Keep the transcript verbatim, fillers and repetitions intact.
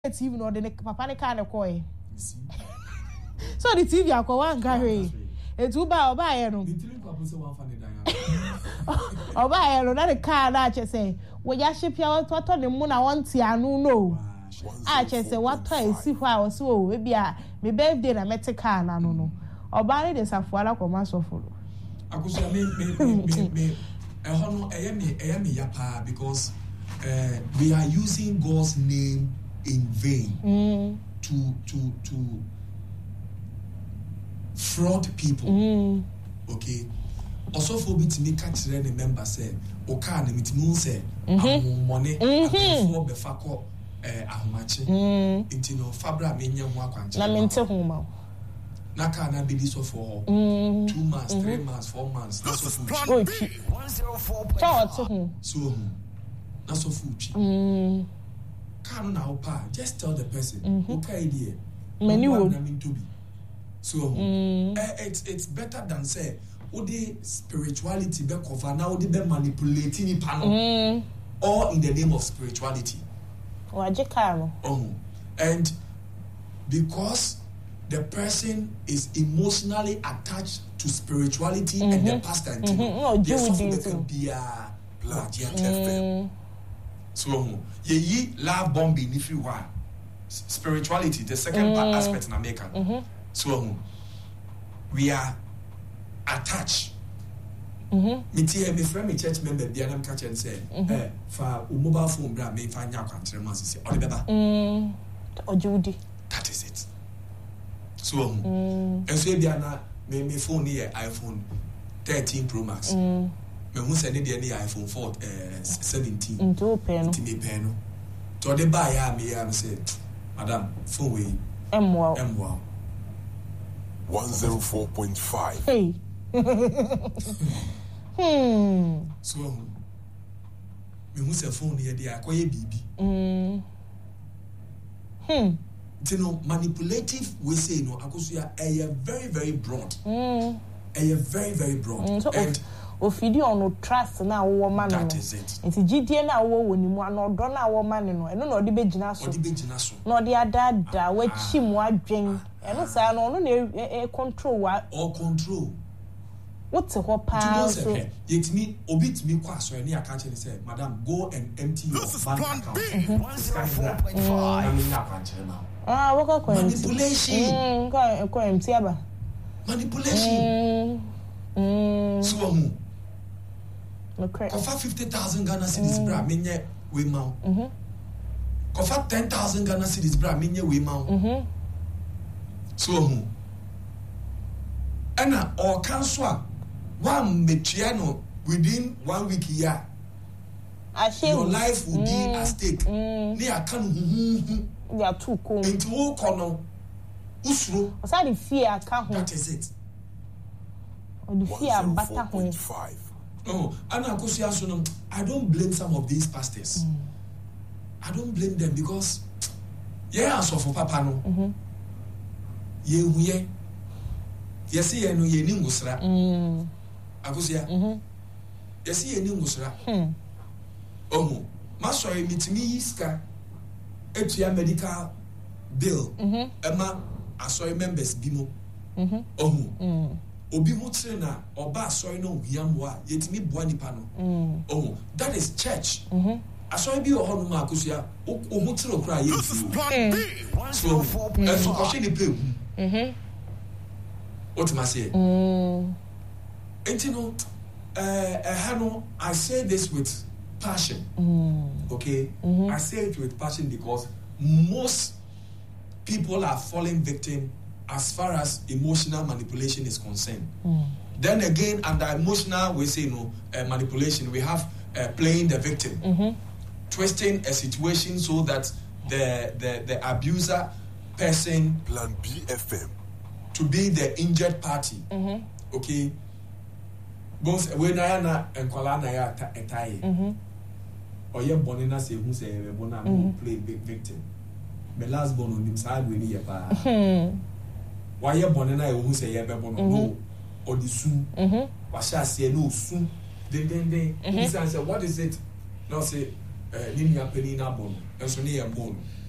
T V no the papa ne car ne koy. So the T V akọ wan carry. Etu ba oba ye no. The three papa say one funny dan. Oba ye no na the car na che say wo ya shipia to to ne mu na won ti anu no. A che say what to esi hɔ a wo so o e bia me birthday na mete car na no no. Oba ne de safo ala koma so follow. Akosia me me me me ehɔ no eye me eye me ya pa because uh, we are using God's name in vain mm. to to to fraud people. Mm. Okay. Also for me to make catch the member say o car na mitmu say am money for be fako eh ahomache nti no fabra me nya ho akwanche na mente ho ma na car na be this for two months three months four months na so fuchi one oh four point five so na so fuchi mm can now pa just tell the person mm-hmm. okay dear many would so mm. uh, it's it's better than say odi spirituality be cover now odi be manipulating ni panel mm. all in the name of spirituality waje karo oh and because the person is emotionally attached to spirituality mm-hmm. and the pastor and mm-hmm. no do it can be a blood mm. So ye ye love bombing if you want spirituality the second mm. part aspect in America mm-hmm. so we are attached mhm me tie me friend me church member bia na catch and say eh fa mobile phone bra me fa nya kwantre ma sisi o de beba mm ojudi that is it so mm. and so bia na me me phone here iPhone thirteen Pro Max mm. me hu say ne de ne iPhone four eh seventeen ndo pe no ti me pe no to de buy ya me ya me say madam phone we emwa emwa one oh four point five hey hmm so me hu say phone here dey akoye bibi mm hmm you know manipulative we say no akosia eh very very broad mm eh very very broad mm, so and ofidi on trust na wo ma no that is it nti gidie na wo wo ni mu ana odo na wo ma ne no eno na odi begina so odi begina so na odi adada wa chi mu adwen eno sa no no na e control wa all control what ho pa so yet me obit me kwa so any account and say madam go and empty your bank account one oh four point five ah what ko manipulation mm ko ko empty aba manipulation mm so um okay kofa fifty thousand Ghana cedis bra menye we ma mhm kofa ten thousand Ghana cedis bra menye we ma mhm so um ana or cancel one metua no within one week year your life will mm. be at stake mm. ne aka no huhu ya too cool into wo kono usuro o sa the fear aka ho that is it o the fear bata ho oh ana akosia so no I don't blame some of these pastors mm. I don't blame them because yeah as of papa no mhm ye huye yes ye no ye ni ngusra mm akosia mhm yes ye ni ngusra hmm oh ma sorry mitimi iska etua medical bill mhm ema asoy members bimo mhm oh mm obi ho tire na oba asoy no hiamwa yetimi boa nipa no mm oh that is church mhm asoy bi o hono ma akosia o ho tire okra ye so so ko she ni pe mhm what ma say mm enti no eh eh no I say this with passion mm okay mm-hmm. I say it with passion because most people are falling victim as far as emotional manipulation is concerned. mm. Then again, under emotional we say no uh, manipulation we have uh, playing the victim, mm-hmm. twisting a situation so that the the the abuser person Plan B F M to be the injured party. mhm Okay, both when I na enkwala na ya etai mhm oye boni na se hu se e bona play big victim. Me last born on him side we ni pa hmm why ye boni na e hu se ye be bono no odisu mhm wa sha se no su den den den he say what is it no say eh ni ni apeni na bono enso ni ye bono